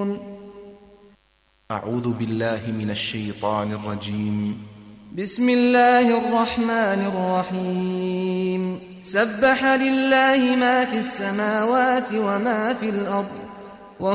أعوذ بالله من الشيطان الرجيم. بسم الله الرحمن الرحيم. سبح لله ما في السماوات وما في الأرض